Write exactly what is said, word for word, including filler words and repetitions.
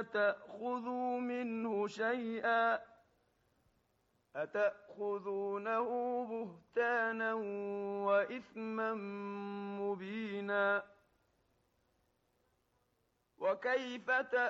تأخذوا منه شيئا أتأخذونه بهتانا وإثما مبينا وكيف